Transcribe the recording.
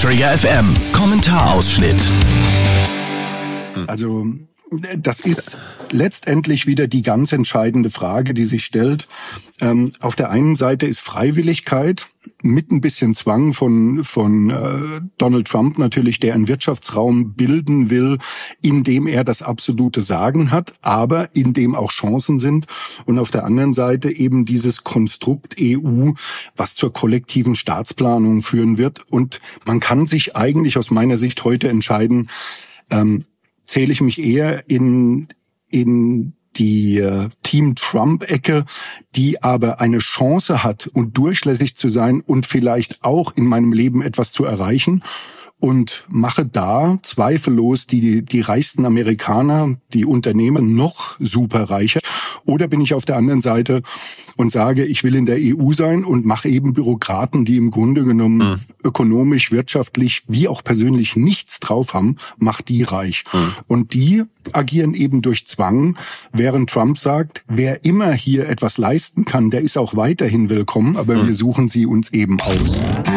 Träger FM. Kommentarausschnitt. Also das ist letztendlich wieder die ganz entscheidende Frage, die sich stellt. Auf der einen Seite ist Freiwilligkeit mit ein bisschen Zwang von Donald Trump natürlich, der einen Wirtschaftsraum bilden will, in dem er das absolute Sagen hat, aber in dem auch Chancen sind. Und auf der anderen Seite eben dieses Konstrukt EU, was zur kollektiven Staatsplanung führen wird. Und man kann sich eigentlich aus meiner Sicht heute entscheiden, zähle ich mich eher in die Team Trump-Ecke, die aber eine Chance hat und durchlässig zu sein und vielleicht auch in meinem Leben etwas zu erreichen, und mache da zweifellos die reichsten Amerikaner, die Unternehmer noch superreicher. Oder bin ich auf der anderen Seite und sage, ich will in der EU sein und mache eben Bürokraten, die im Grunde genommen ökonomisch, wirtschaftlich, wie auch persönlich nichts drauf haben, mach die reich. Und die agieren eben durch Zwang, während Trump sagt, wer immer hier etwas leisten kann, der ist auch weiterhin willkommen, aber wir suchen sie uns eben aus.